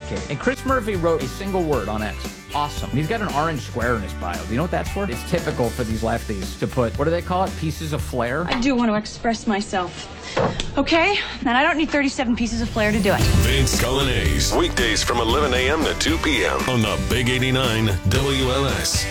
educate. And Chris Murphy wrote a single word on X. Awesome. And he's got an orange square in his bio. Do you know what that's for? It's typical for these lefties to put, what do they call it? Pieces of flair? I do want to express myself. Okay? And I don't need 37 pieces of flair to do it. Vince Coglianese. Weekdays from 11 a.m. to 2 p.m. on the Big 89 WLS.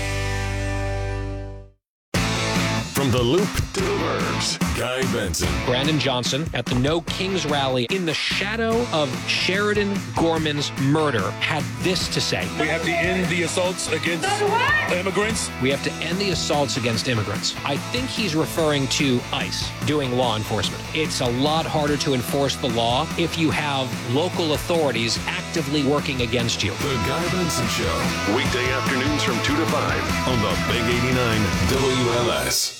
From the Loop to the Burbs, Guy Benson. Brandon Johnson at the No Kings rally in the shadow of Sheridan Gorman's murder had this to say. We have to end the assaults against immigrants. We have to end the assaults against immigrants. I think he's referring to ICE doing law enforcement. It's a lot harder to enforce the law if you have local authorities actively working against you. The Guy Benson Show. Weekday afternoons from 2 to 5 on the Big 89 WLS.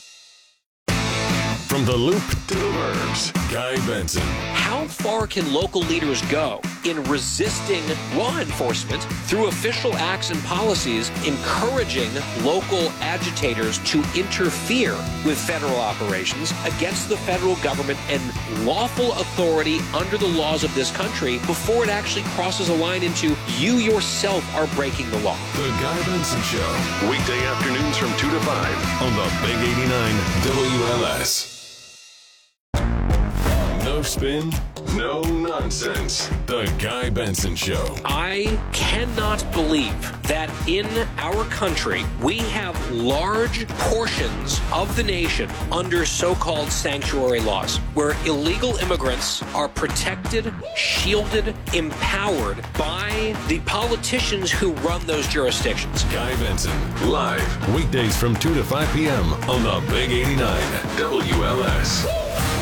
From the Loop to the Burbs, Guy Benson. How far can local leaders go in resisting law enforcement through official acts and policies, encouraging local agitators to interfere with federal operations against the federal government and lawful authority under the laws of this country before it actually crosses a line into you yourself are breaking the law? The Guy Benson Show. Weekday afternoons from 2 to 5 on the Big 89 WLS. No spin, no nonsense. The Guy Benson Show. I cannot believe that in our country we have large portions of the nation under so-called sanctuary laws where illegal immigrants are protected, shielded, empowered by the politicians who run those jurisdictions. Guy Benson, live weekdays from 2 to 5 p.m. on the Big 89 WLS.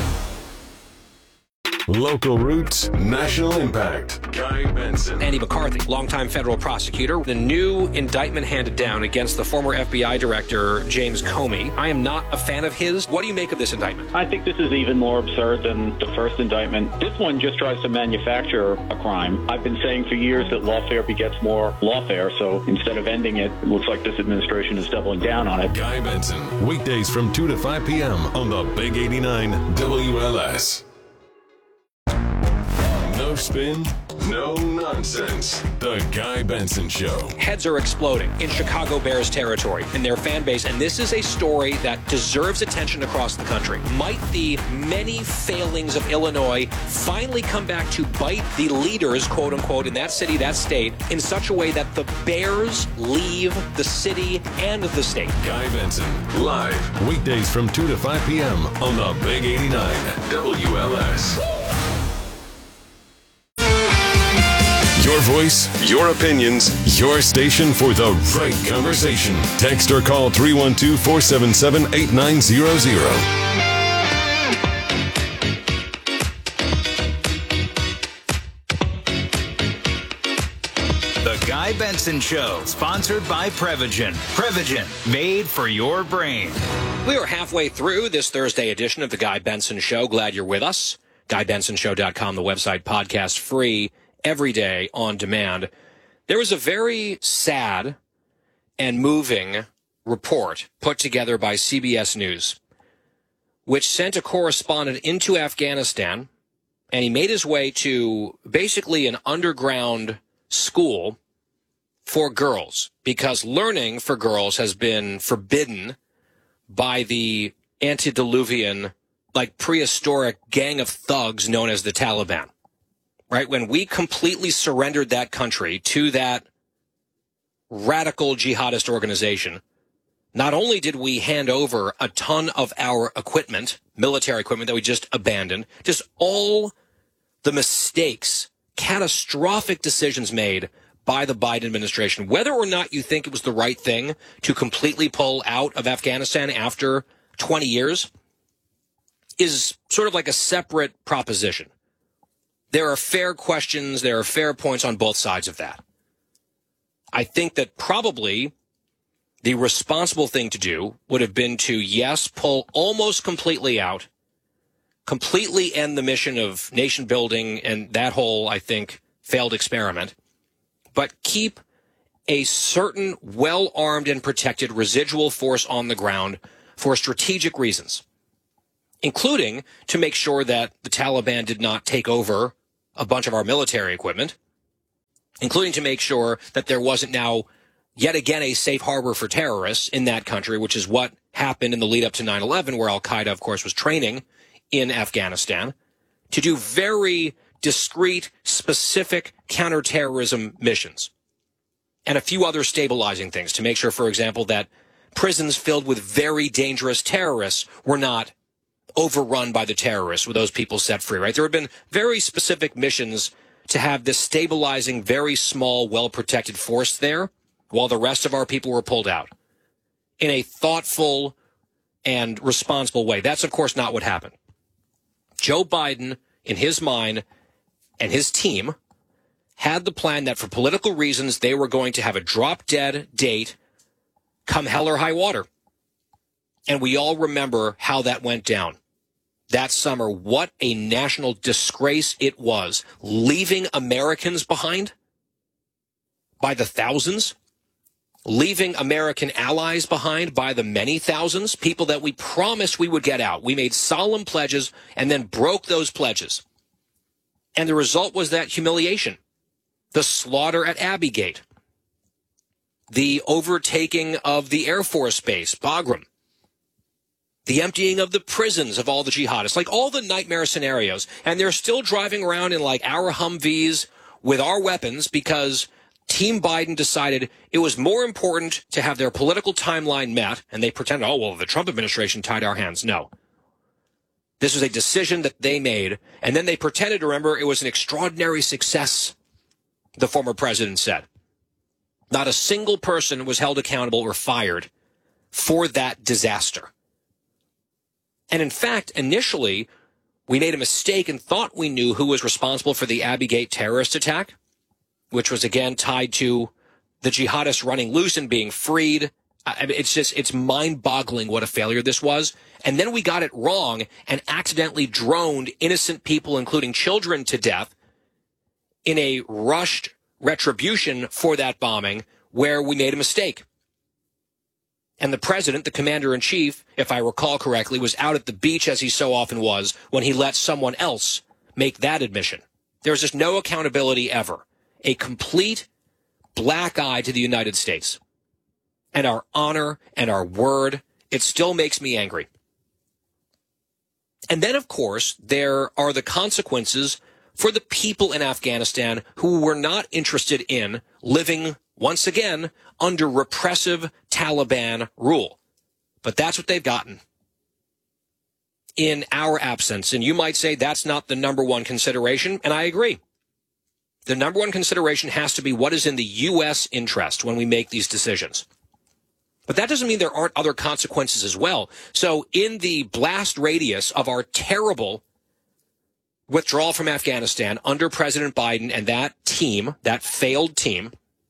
Local roots, national impact. Guy Benson. Andy McCarthy, longtime federal prosecutor. The new indictment handed down against the former FBI director, James Comey. I am not a fan of his. What do you make of this indictment? I think this is even more absurd than the first indictment. This one just tries to manufacture a crime. I've been saying for years that lawfare begets more lawfare, so instead of ending it, it looks like this administration is doubling down on it. Guy Benson, weekdays from 2 to 5 p.m. on the Big 89 WLS. No spin, no nonsense. The Guy Benson Show. Heads are exploding in Chicago Bears territory in their fan base, and this is a story that deserves attention across the country. Might the many failings of Illinois finally come back to bite the leaders, quote unquote, in that city, that state, in such a way that the Bears leave the city and the state? Guy Benson, live weekdays from 2 to 5 p.m. on the Big 89 WLS. Your voice, your opinions, your station for the right conversation. Text or call 312-477-8900. The Guy Benson Show, sponsored by Prevagen. Prevagen, made for your brain. We are halfway through this Thursday edition of The Guy Benson Show. Glad you're with us. GuyBensonShow.com, the website, podcast free. Every day on demand. There was a very sad and moving report put together by CBS News, which sent a correspondent into Afghanistan, and he made his way to basically an underground school for girls, because learning for girls has been forbidden by the antediluvian, like prehistoric gang of thugs known as the Taliban. Right? When we completely surrendered that country to that radical jihadist organization, not only did we hand over a ton of our equipment, military equipment that we just abandoned, just all the mistakes, catastrophic decisions made by the Biden administration, whether or not you think it was the right thing to completely pull out of Afghanistan after 20 years, is sort of like a separate proposition. There are fair questions, there are fair points on both sides of that. I think that probably the responsible thing to do would have been to, yes, pull almost completely out, completely end the mission of nation building and that whole, I think, failed experiment, but keep a certain well-armed and protected residual force on the ground for strategic reasons, including to make sure that the Taliban did not take over a bunch of our military equipment, including to make sure that there wasn't now yet again a safe harbor for terrorists in that country, which is what happened in the lead up to 9/11, where al-Qaeda, of course, was training in Afghanistan to do very discrete, specific counterterrorism missions and a few other stabilizing things to make sure, for example, that prisons filled with very dangerous terrorists were not overrun by the terrorists with those people set free, right? There have been very specific missions to have this stabilizing, very small, well-protected force there while the rest of our people were pulled out in a thoughtful and responsible way. That's, of course, not what happened. Joe Biden, in his mind, and his team had the plan that for political reasons, they were going to have a drop-dead date come hell or high water. And we all remember how that went down. That summer, what a national disgrace it was, leaving Americans behind by the thousands, leaving American allies behind by the many thousands, people that we promised we would get out. We made solemn pledges and then broke those pledges. And the result was that humiliation, the slaughter at Abbey Gate, the overtaking of the Air Force Base, Bagram, the emptying of the prisons of all the jihadists, like all the nightmare scenarios. And they're still driving around in like our Humvees with our weapons because Team Biden decided it was more important to have their political timeline met. And they pretended, oh, well, the Trump administration tied our hands. No. This was a decision that they made. And then they pretended to remember it was an extraordinary success, the former president said. Not a single person was held accountable or fired for that disaster. And in fact, initially, we made a mistake and thought we knew who was responsible for the Abbey Gate terrorist attack, which was again tied to the jihadists running loose and being freed. It's mind-boggling what a failure this was. And then we got it wrong and accidentally droned innocent people, including children, to death in a rushed retribution for that bombing where we made a mistake. And the president, the commander-in-chief, if I recall correctly, was out at the beach, as he so often was, when he let someone else make that admission. There's just no accountability ever. A complete black eye to the United States. And our honor and our word, it still makes me angry. And then, of course, there are the consequences for the people in Afghanistan who were not interested in living, once again, under repressive Taliban rule. But that's what they've gotten in our absence. And you might say that's not the number one consideration, and I agree. The number one consideration has to be what is in the U.S. interest when we make these decisions. But that doesn't mean there aren't other consequences as well. So in the blast radius of our terrible withdrawal from Afghanistan under President Biden and that team, that failed team,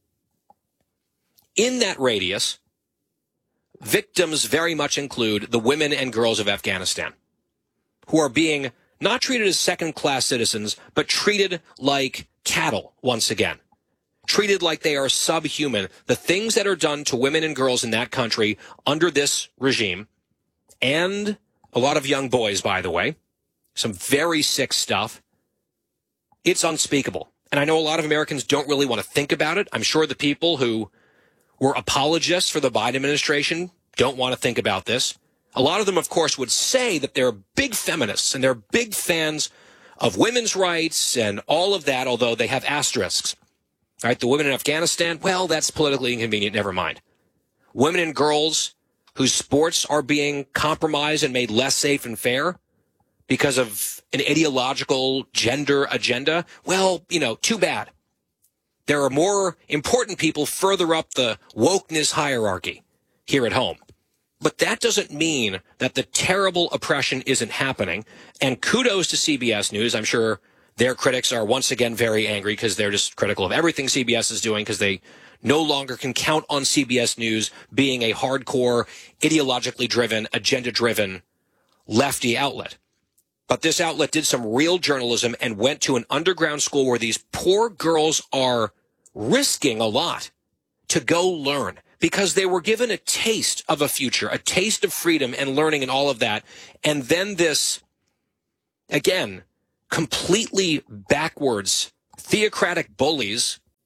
in that radius, victims very much include the women and girls of Afghanistan, who are being not treated as second-class citizens, but treated like cattle once again, treated like they are subhuman. The things that are done to women and girls in that country under this regime, and a lot of young boys, by the way, some very sick stuff, it's unspeakable. And I know a lot of Americans don't really want to think about it. I'm sure the people who were apologists for the Biden administration don't want to think about this. A lot of them, of course, would say that they're big feminists and they're big fans of women's rights and all of that, although they have asterisks. All right, the women in Afghanistan, well, that's politically inconvenient, never mind. Women and girls whose sports are being compromised and made less safe and fair because of an ideological gender agenda, well, too bad. There are more important people further up the wokeness hierarchy here at home. But that doesn't mean that the terrible oppression isn't happening. And kudos to CBS News. I'm sure their critics are once again very angry because they're just critical of everything CBS is doing because they no longer can count on CBS News being a hardcore, ideologically driven, agenda-driven lefty outlet. But this outlet did some real journalism and went to an underground school where these poor girls are risking a lot to go learn because they were given a taste of a future, a taste of freedom and learning and all of that. And then this, again, completely backwards theocratic bullies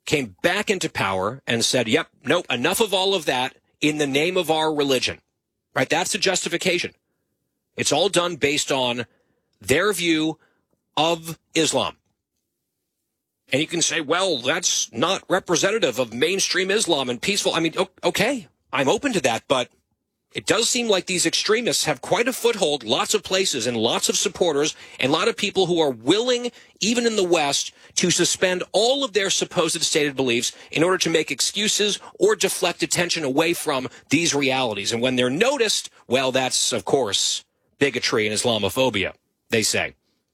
came back into power and said, yep, nope, enough of all of that in the name of our religion. Right? That's the justification. It's all done based on their view of Islam. And you can say, well, that's not representative of mainstream Islam and peaceful. I mean, okay, I'm open to that, but it does seem like these extremists have quite a foothold, lots of places and lots of supporters and a lot of people who are willing, even in the West, to suspend all of their supposed stated beliefs in order to make excuses or deflect attention away from these realities. And when they're noticed, well, that's, of course, bigotry and Islamophobia, they say.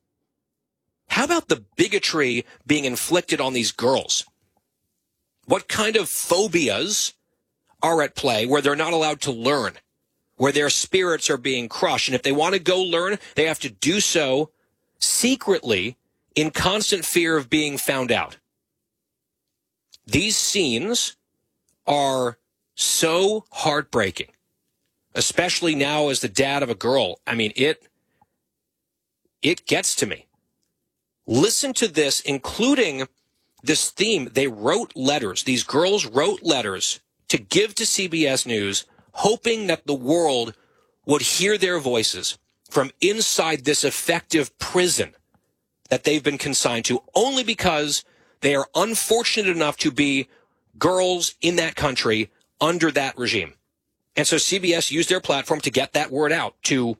How about the bigotry being inflicted on these girls? What kind of phobias are at play where they're not allowed to learn, where their spirits are being crushed? And if they want to go learn, they have to do so secretly in constant fear of being found out. These scenes are so heartbreaking, especially now as the dad of a girl. I mean, it gets to me. Listen to this, including this theme. They wrote letters. These girls wrote letters to give to CBS News, hoping that the world would hear their voices from inside this effective prison that they've been consigned to, only because they are unfortunate enough to be girls in that country under that regime. And so CBS used their platform to get that word out, to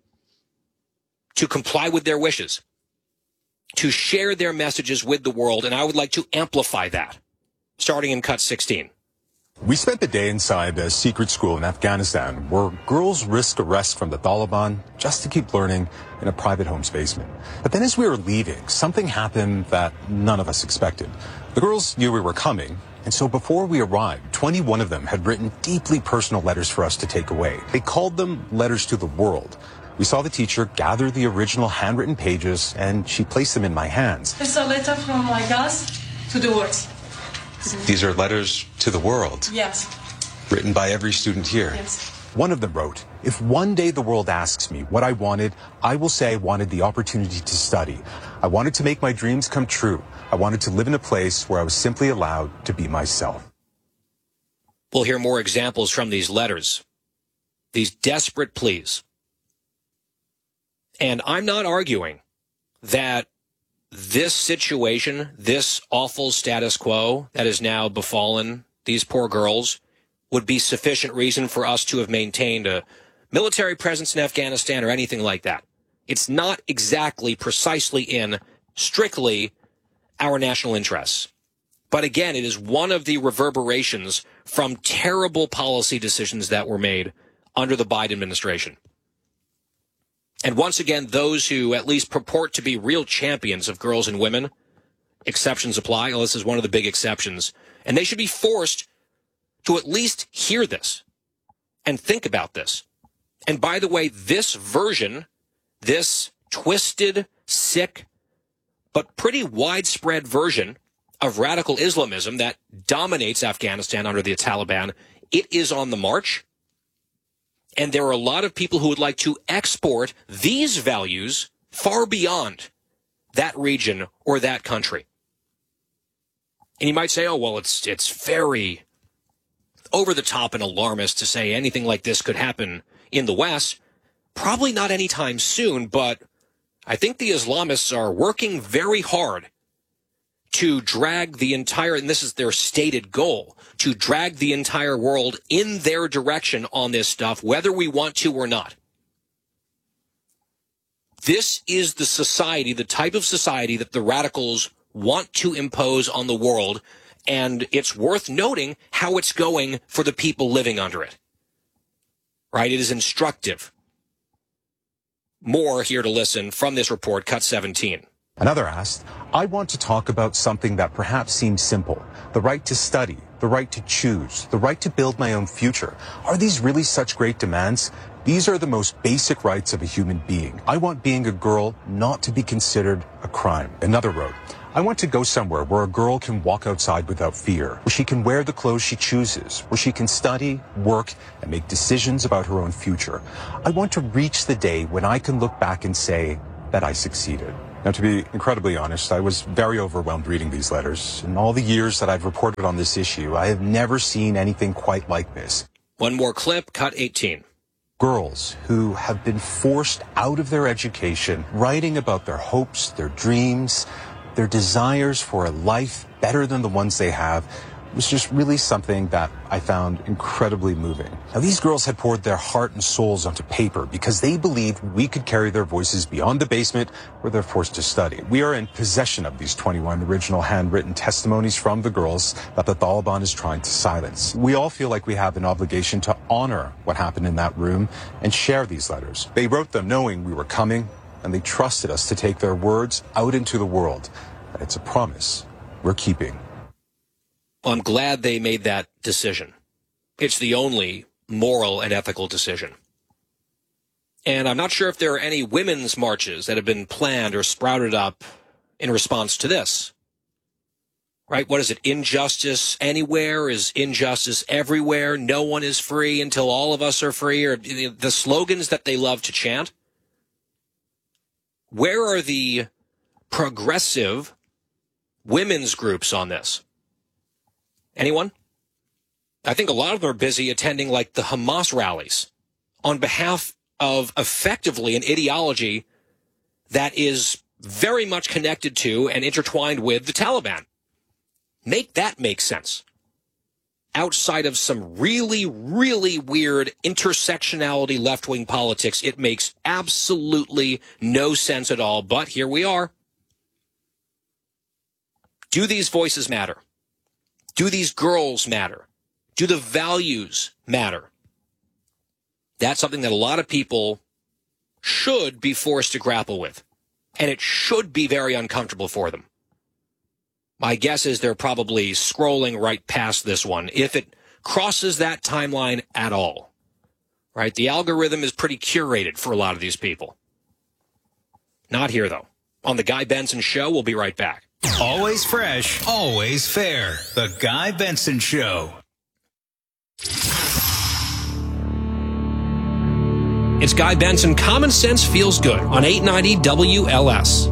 comply with their wishes, to share their messages with the world, and I would like to amplify that, starting in cut 16. We spent the day inside a secret school in Afghanistan where girls risk arrest from the Taliban just to keep learning in a private home's basement. But then as we were leaving, something happened that none of us expected. The girls knew we were coming, and so before we arrived, 21 of them had written deeply personal letters for us to take away. They called them letters to the world. We saw the teacher gather the original handwritten pages, and she placed them in my hands. It's a letter from my class to the world. These are letters to the world? Yes. Written by every student here? Yes. One of them wrote, "If one day the world asks me what I wanted, I will say I wanted the opportunity to study. I wanted to make my dreams come true. I wanted to live in a place where I was simply allowed to be myself." We'll hear more examples from these letters, these desperate pleas. And I'm not arguing that this situation, this awful status quo that has now befallen these poor girls, would be sufficient reason for us to have maintained a military presence in Afghanistan or anything like that. It's not exactly precisely in strictly our national interests. But again, it is one of the reverberations from terrible policy decisions that were made under the Biden administration. And once again, those who at least purport to be real champions of girls and women, exceptions apply. Well, this is one of the big exceptions. And they should be forced to at least hear this and think about this. And by the way, this version, this twisted, sick, but pretty widespread version of radical Islamism that dominates Afghanistan under the Taliban, it is on the march. And there are a lot of people who would like to export these values far beyond that region or that country. And you might say, oh, well, it's very over the top and alarmist to say anything like this could happen in the West. Probably not anytime soon, but I think the Islamists are working very hard to drag the entire, and this is their stated goal, to drag the entire world in their direction on this stuff, whether we want to or not. This is the society, the type of society that the radicals want to impose on the world, and it's worth noting how it's going for the people living under it. Right? It is instructive. More here to listen from this report, cut 17. Another asked, "I want to talk about something that perhaps seems simple. The right to study, the right to choose, the right to build my own future. Are these really such great demands? These are the most basic rights of a human being. I want being a girl not to be considered a crime." Another wrote, "I want to go somewhere where a girl can walk outside without fear, where she can wear the clothes she chooses, where she can study, work, and make decisions about her own future. I want to reach the day when I can look back and say that I succeeded." Now, to be incredibly honest, I was very overwhelmed reading these letters. In all the years that I've reported on this issue, I have never seen anything quite like this. One more clip, cut 18. Girls who have been forced out of their education, writing about their hopes, their dreams, their desires for a life better than the ones they have, was just really something that I found incredibly moving. Now, these girls had poured their heart and souls onto paper because they believed we could carry their voices beyond the basement where they're forced to study. We are in possession of these 21 original handwritten testimonies from the girls that the Taliban is trying to silence. We all feel like we have an obligation to honor what happened in that room and share these letters. They wrote them knowing we were coming, and they trusted us to take their words out into the world. And it's a promise we're keeping. Well, I'm glad they made that decision. It's the only moral and ethical decision. And I'm not sure if there are any women's marches that have been planned or sprouted up in response to this. Right? What is it? Injustice anywhere is injustice everywhere. No one is free until all of us are free, or the slogans that they love to chant. Where are the progressive women's groups on this? Anyone? I think a lot of them are busy attending like the Hamas rallies on behalf of effectively an ideology that is very much connected to and intertwined with the Taliban. Make that make sense. Outside of some really, really weird intersectionality left-wing politics, it makes absolutely no sense at all, but here we are. Do these voices matter? Do these girls matter? Do the values matter? That's something that a lot of people should be forced to grapple with. And it should be very uncomfortable for them. My guess is they're probably scrolling right past this one, if it crosses that timeline at all. Right? The algorithm is pretty curated for a lot of these people. Not here, though. On The Guy Benson Show, we'll be right back. Always fresh, always fair. The Guy Benson Show. It's Guy Benson. Common Sense Feels Good on 890 WLS.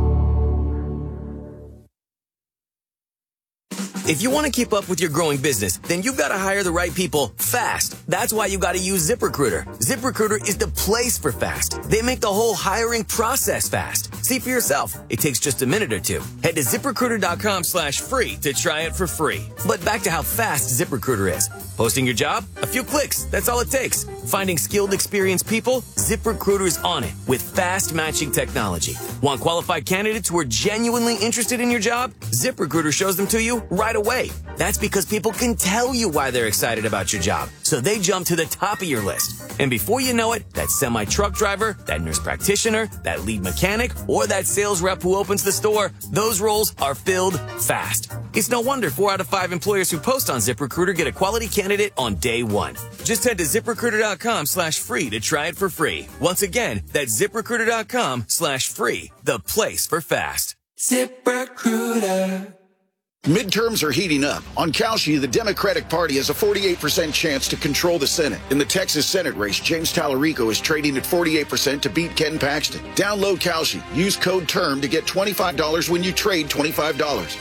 If you want to keep up with your growing business, then you've got to hire the right people fast. That's why you got to use ZipRecruiter. ZipRecruiter is the place for fast. They make the whole hiring process fast. See for yourself. It takes just a minute or two. Head to ZipRecruiter.com/free to try it for free. But back to how fast ZipRecruiter is. Posting your job? A few clicks. That's all it takes. Finding skilled, experienced people? ZipRecruiter's on it with fast matching technology. Want qualified candidates who are genuinely interested in your job? ZipRecruiter shows them to you right away. That's because people can tell you why they're excited about your job, so they jump to the top of your list. And before you know it, that semi-truck driver, that nurse practitioner, that lead mechanic, or that sales rep who opens the store, those roles are filled fast. It's no wonder 4 out of 5 employers who post on ZipRecruiter get a quality candidate on day one. Just head to ZipRecruiter.com/free to try it for free. Once again, that's ZipRecruiter.com/free, the place for fast. ZipRecruiter. Midterms are heating up. On Kalshi, the Democratic Party has a 48% chance to control the Senate. In the Texas Senate race, James Tallarico is trading at 48% to beat Ken Paxton. Download Kalshi. Use code TERM to get $25 when you trade $25.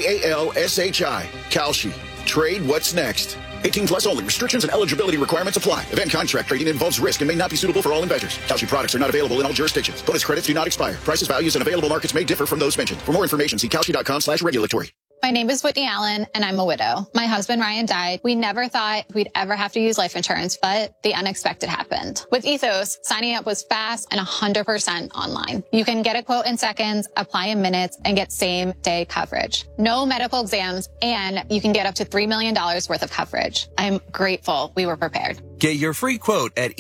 KALSHI. Kalshi. Trade what's next. 18 plus only. Restrictions and eligibility requirements apply. Event contract trading involves risk and may not be suitable for all investors. Kalshi products are not available in all jurisdictions. Bonus credits do not expire. Prices, values, and available markets may differ from those mentioned. For more information, see Kalshi.com/regulatory. My name is Whitney Allen, and I'm a widow. My husband, Ryan, died. We never thought we'd ever have to use life insurance, but the unexpected happened. With Ethos, signing up was fast and 100% online. You can get a quote in seconds, apply in minutes, and get same-day coverage. No medical exams, and you can get up to $3 million worth of coverage. I'm grateful we were prepared. Get your free quote at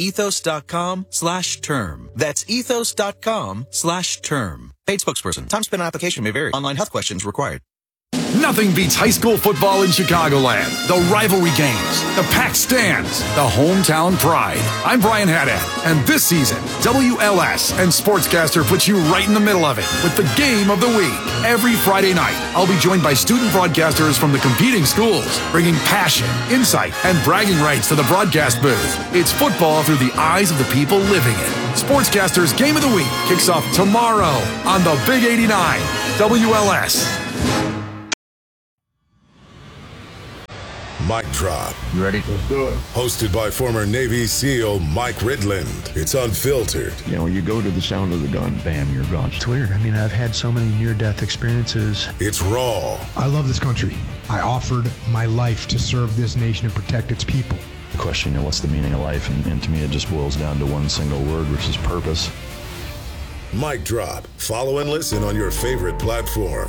ethos.com/term. That's ethos.com/term. Paid spokesperson. Time spent on application may vary. Online health questions required. Nothing beats high school football in Chicagoland. The rivalry games, the packed stands, the hometown pride. I'm Brian Haddad, and this season, WLS and Sportscaster puts you right in the middle of it with the game of the week. Every Friday night, I'll be joined by student broadcasters from the competing schools, bringing passion, insight, and bragging rights to the broadcast booth. It's football through the eyes of the people living it. Sportscaster's Game of the Week kicks off tomorrow on the Big 89, WLS. Mic Drop. You ready? Let's do it. Hosted by former Navy SEAL Mike Ridland. It's unfiltered. You know, you go to the sound of the gun, bam, you're gone. It's weird. I mean, I've had so many near-death experiences. It's raw. I love this country. I offered my life to serve this nation and protect its people. The question, you know, what's the meaning of life? And to me, it just boils down to one single word, which is purpose. Mic Drop. Follow and listen on your favorite platform.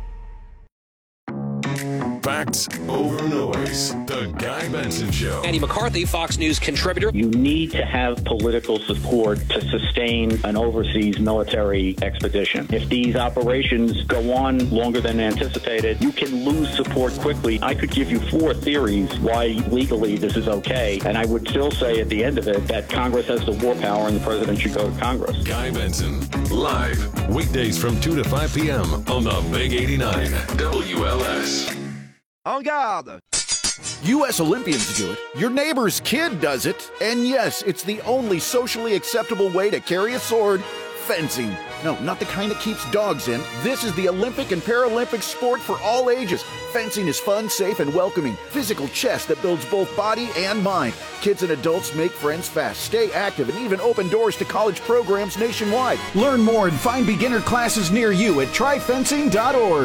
Facts over noise. The Guy Benson Show. Andy McCarthy, Fox News contributor. You need to have political support to sustain an overseas military expedition. If these operations go on longer than anticipated, you can lose support quickly. I could give you 4 theories why legally this is okay, and I would still say at the end of it that Congress has the war power and the president should go to Congress. Guy Benson, live, weekdays from 2 to 5 p.m. on the Big 89 WLS. En garde! U.S. Olympians do it, your neighbor's kid does it, and yes, it's the only socially acceptable way to carry a sword, fencing. No, not the kind that keeps dogs in. This is the Olympic and Paralympic sport for all ages. Fencing is fun, safe, and welcoming. Physical chess that builds both body and mind. Kids and adults make friends fast, stay active, and even open doors to college programs nationwide. Learn more and find beginner classes near you at tryfencing.org.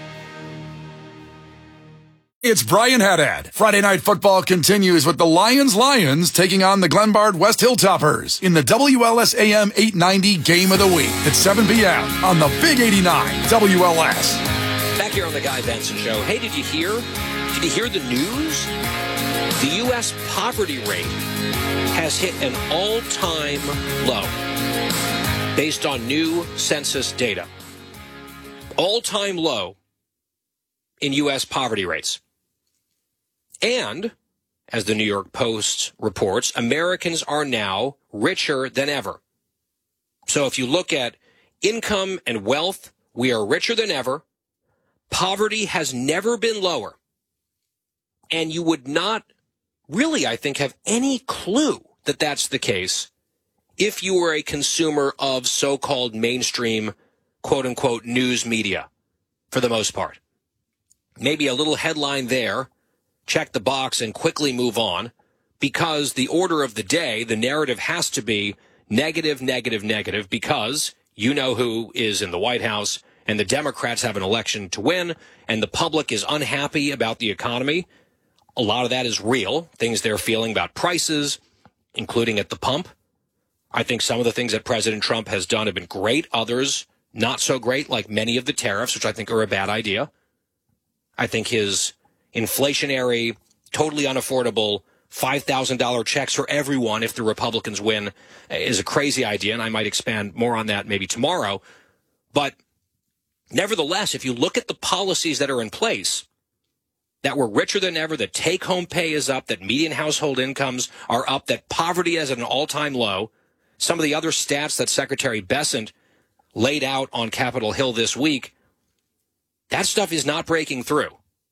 It's Brian Haddad. Friday Night Football continues with the Lions taking on the Glenbard West Hilltoppers in the WLS AM 890 Game of the Week at 7 p.m. on the Big 89 WLS. Back here on the Guy Benson Show. Hey, did you hear the news? The U.S. poverty rate has hit an all-time low based on new census data. All-time low in U.S. poverty rates. And, as the New York Post reports, Americans are now richer than ever. So if you look at income and wealth, we are richer than ever. Poverty has never been lower. And you would not really, I think, have any clue that that's the case if you were a consumer of so-called mainstream, quote-unquote, news media, for the most part. Maybe a little headline there, check the box and quickly move on, because the order of the day, the narrative has to be negative, negative, negative, because you know who is in the White House, and the Democrats have an election to win, and the public is unhappy about the economy. A lot of that is real, things they're feeling about prices, including at the pump. I think some of the things that President Trump has done have been great, others not so great, like many of the tariffs, which I think are a bad idea. I think his inflationary, totally unaffordable $5,000 checks for everyone if the Republicans win is a crazy idea, and I might expand more on that maybe tomorrow. But nevertheless, if you look at the policies that are in place, that we're richer than ever, that take-home pay is up, that median household incomes are up, that poverty is at an all-time low, some of the other stats that Secretary Bessent laid out on Capitol Hill this week, that stuff is not breaking through.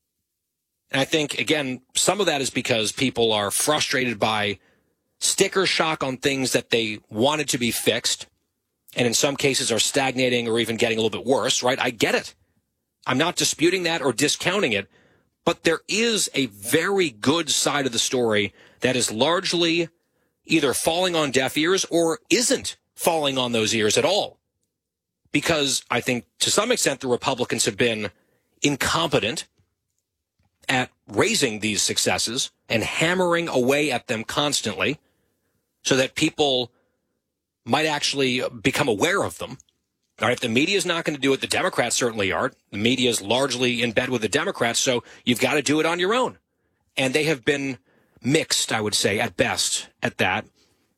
And I think, again, some of that is because people are frustrated by sticker shock on things that they wanted to be fixed, and in some cases are stagnating or even getting a little bit worse, right? I get it. I'm not disputing that or discounting it, but there is a very good side of the story that is largely either falling on deaf ears or isn't falling on those ears at all. Because I think to some extent the Republicans have been incompetent at raising these successes and hammering away at them constantly so that people might actually become aware of them. All right, if the media is not going to do it, the Democrats certainly aren't. The media is largely in bed with the Democrats, so you've got to do it on your own. And they have been mixed, I would say, at best at that.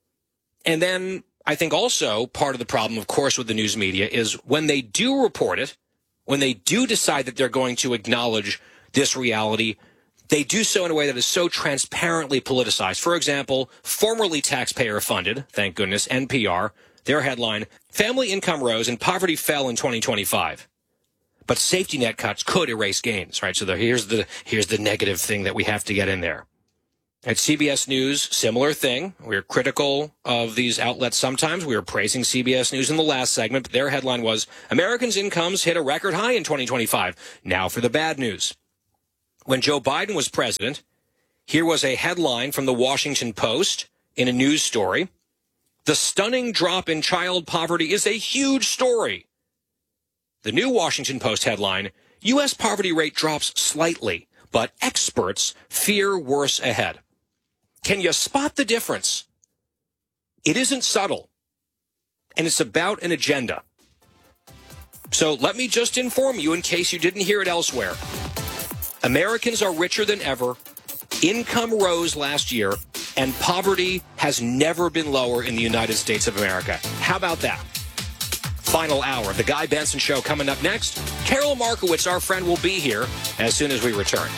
And then I think also part of the problem, of course, with the news media is when they do report it, when they do decide that they're going to acknowledge this reality, they do so in a way that is so transparently politicized. For example, formerly taxpayer-funded, thank goodness, NPR, their headline, family income rose and poverty fell in 2025. But safety net cuts could erase gains, right? So here's the negative thing that we have to get in there. At CBS News, similar thing. We're critical of these outlets sometimes. We were praising CBS News in the last segment, but their headline was, Americans' incomes hit a record high in 2025. Now for the bad news. When Joe Biden was president, here was a headline from the Washington Post in a news story. The stunning drop in child poverty is a huge story. The new Washington Post headline, U.S. poverty rate drops slightly, but experts fear worse ahead. Can you spot the difference? It isn't subtle, and it's about an agenda. So let me just inform you in case you didn't hear it elsewhere. Americans are richer than ever. Income rose last year, and poverty has never been lower in the United States of America. How about that? Final hour of the Guy Benson Show coming up next. Carol Markowitz, our friend, will be here as soon as we return.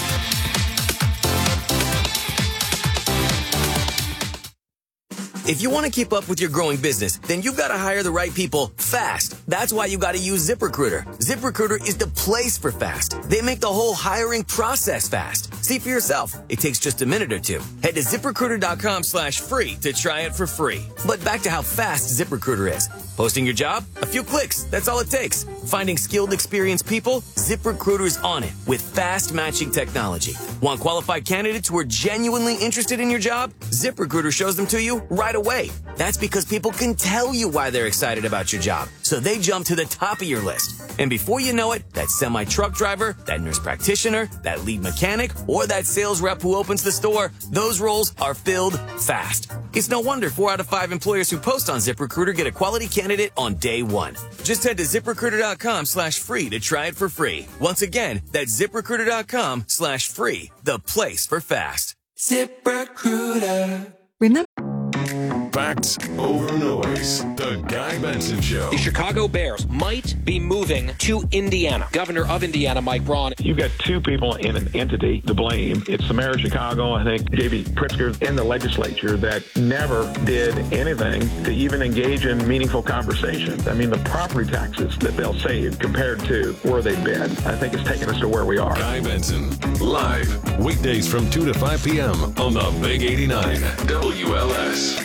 If you want to keep up with your growing business, then you've got to hire the right people fast. That's why you got to use ZipRecruiter. ZipRecruiter is the place for fast. They make the whole hiring process fast. See for yourself. It takes just a minute or two. Head to ZipRecruiter.com/free to try it for free. But back to how fast ZipRecruiter is. Posting your job? A few clicks. That's all it takes. Finding skilled, experienced people? ZipRecruiter's on it with fast matching technology. Want qualified candidates who are genuinely interested in your job? ZipRecruiter shows them to you right away. That's because people can tell you why they're excited about your job, so they jump to the top of your list. And before you know it, that semi-truck driver, that nurse practitioner, that lead mechanic, or that sales rep who opens the store, those roles are filled fast. It's no wonder 4 out of 5 employers who post on ZipRecruiter get a quality candidate on day one. Just head to ZipRecruiter.com/free to try it for free. Once again, that's ZipRecruiter.com/free, the place for fast. ZipRecruiter. Remember. Facts over noise. The Guy Benson Show. The Chicago Bears might be moving to Indiana. Governor of Indiana, Mike Braun. You've got two people in an entity to blame. It's the mayor of Chicago, I think, J.B. Pritzker, and the legislature that never did anything to even engage in meaningful conversations. I mean, the property taxes that they'll save compared to where they've been, I think it's taken us to where we are. Guy Benson, live, weekdays from 2 to 5 p.m. on the Big 89 WLS.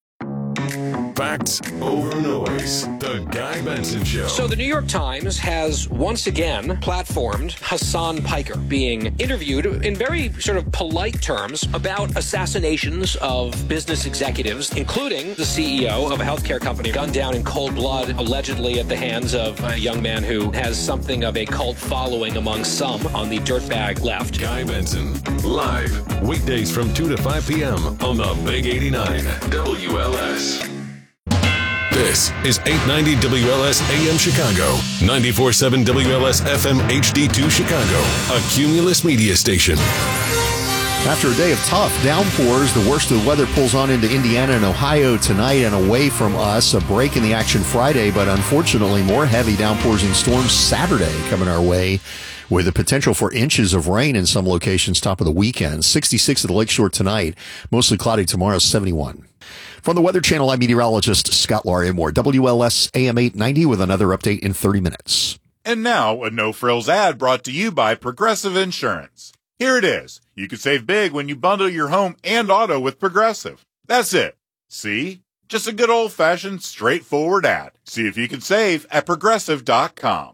Facts over noise. The Guy Benson Show. So the New York Times has once again platformed Hassan Piker being interviewed in very sort of polite terms about assassinations of business executives, including the CEO of a healthcare company gunned down in cold blood, allegedly at the hands of a young man who has something of a cult following among some on the dirtbag left. Guy Benson, live, weekdays from 2 to 5 p.m. on the Big 89 WLS. This is 890 WLS AM Chicago, 94.7 WLS FM HD2 Chicago, a Cumulus media station. After a day of tough downpours, the worst of the weather pulls on into Indiana and Ohio tonight and away from us. A break in the action Friday, but unfortunately more heavy downpours and storms Saturday coming our way, with the potential for inches of rain in some locations top of the weekend. 66 at the Lakeshore tonight, mostly cloudy tomorrow, 71. From the Weather Channel, I'm meteorologist Scott Larimore. WLS AM 890 with another update in 30 minutes. And now, a no-frills ad brought to you by Progressive Insurance. Here it is. You can save big when you bundle your home and auto with Progressive. That's it. See? Just a good old-fashioned, straightforward ad. See if you can save at Progressive.com.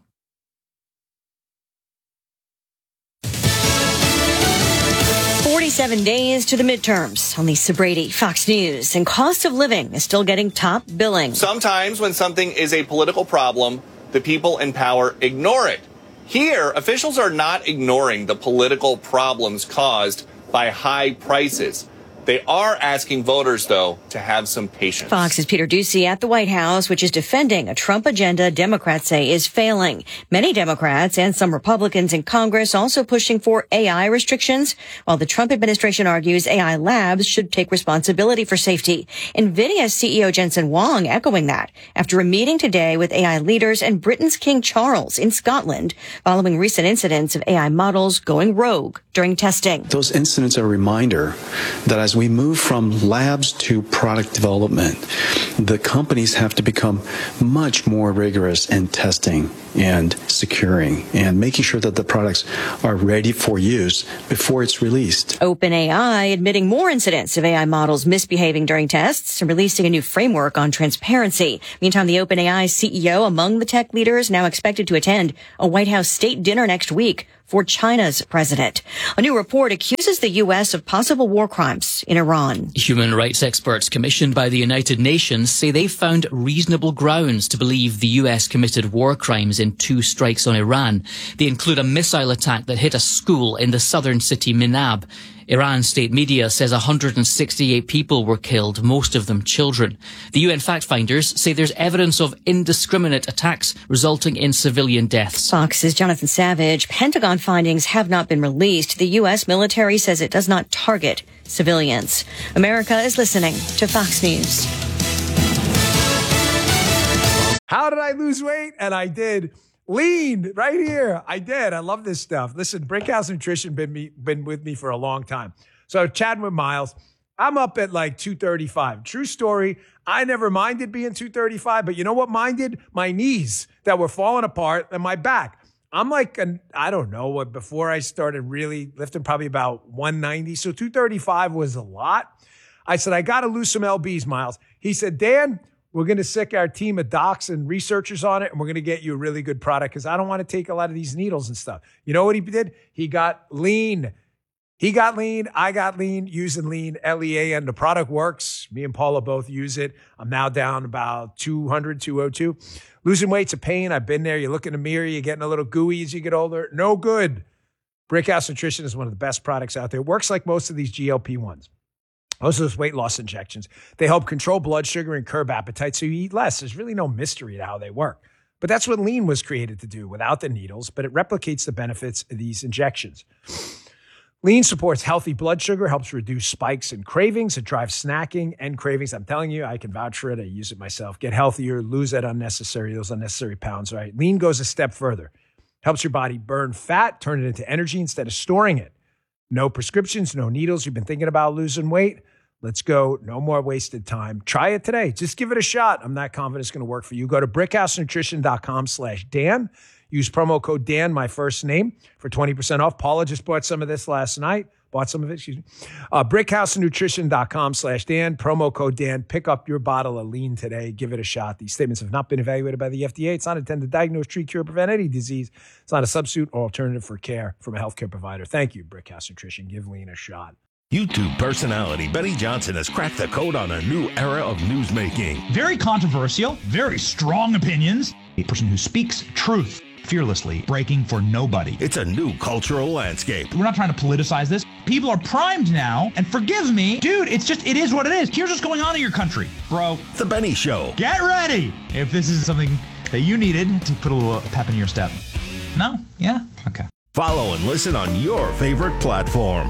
"47 days to the midterms." On Lisa Brady, Fox News. And cost of living is still getting top billing. Sometimes when something is a political problem, the people in power ignore it. Here, officials are not ignoring the political problems caused by high prices. They are asking voters, though, to have some patience. Fox's Peter Doocy at the White House, which is defending a Trump agenda Democrats say is failing. Many Democrats and some Republicans in Congress also pushing for AI restrictions, while the Trump administration argues AI labs should take responsibility for safety. NVIDIA CEO Jensen Huang echoing that after a meeting today with AI leaders and Britain's King Charles in Scotland, following recent incidents of AI models going rogue during testing. Those incidents are a reminder that as we move from labs to product development, the companies have to become much more rigorous in testing and securing and making sure that the products are ready for use before it's released. OpenAI admitting more incidents of AI models misbehaving during tests and releasing a new framework on transparency. Meantime, the OpenAI CEO among the tech leaders now expected to attend a White House state dinner next week for China's president. A new report accuses the U.S. of possible war crimes in Iran. Human rights experts commissioned by the United Nations say they found reasonable grounds to believe the U.S. committed war crimes in 2 strikes on Iran. They include a missile attack that hit a school in the southern city Minab. Iran state media says 168 people were killed, most of them children. The UN fact-finders say there's evidence of indiscriminate attacks resulting in civilian deaths. Fox's Jonathan Savage. Pentagon findings have not been released. The U.S. military says it does not target civilians. America is listening to Fox News. How did I lose weight? And I did. Lean right here. I did. I love this stuff. Listen, Brickhouse Nutrition been with me for a long time. So chatting with Miles, I'm up at like 235. True story. I never minded being 235, but you know what minded? My knees that were falling apart and my back. I'm like, I don't know, before I started really lifting, probably about 190. So 235 was a lot. I said, I got to lose some LBs, Miles. He said, Dan, we're going to sick our team of docs and researchers on it, and we're going to get you a really good product because I don't want to take a lot of these needles and stuff. You know what he did? He got lean. He got lean. I got lean using lean, LEAN. The product works. Me and Paula both use it. I'm now down about 200, 202. Losing weight's a pain. I've been there. You look in the mirror. You're getting a little gooey as you get older. No good. Brickhouse Nutrition is one of the best products out there. It works like most of these GLP-1s. Most of those weight loss injections, they help control blood sugar and curb appetite so you eat less. There's really no mystery to how they work. But that's what lean was created to do without the needles, but it replicates the benefits of these injections. Lean supports healthy blood sugar, helps reduce spikes and cravings. It drives snacking and cravings. I'm telling you, I can vouch for it. I use it myself. Get healthier, lose those unnecessary pounds, right? Lean goes a step further. Helps your body burn fat, turn it into energy instead of storing it. No prescriptions, no needles. You've been thinking about losing weight? Let's go. No more wasted time. Try it today. Just give it a shot. I'm not confident it's going to work for you. Go to brickhousenutrition.com/Dan. Use promo code Dan, my first name, for 20% off. Paula just bought some of this last night. brickhousenutrition.com/Dan. Promo code Dan. Pick up your bottle of lean today. Give it a shot. These statements have not been evaluated by the FDA. It's not intended to diagnose, treat, cure, prevent any disease. It's not a substitute or alternative for care from a healthcare provider. Thank you, Brickhouse Nutrition. Give lean a shot. YouTube personality Benny Johnson has cracked the code on a new era of newsmaking. Very controversial, very strong opinions. A person who speaks truth fearlessly, breaking for nobody. It's a new cultural landscape. We're not trying to politicize this. People are primed now, and forgive me, dude, it is what it is. Here's what's going on in your country, bro. The Benny Show. Get ready if this is something that you needed to put a little pep in your step. No? Yeah? Okay. Follow and listen on your favorite platform.